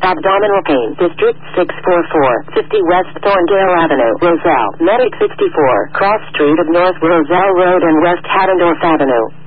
abdominal pain, District 644, 50 West Thorndale Avenue, Roselle, Medic 64, Cross Street of North Roselle Road and West Haddendorf Avenue.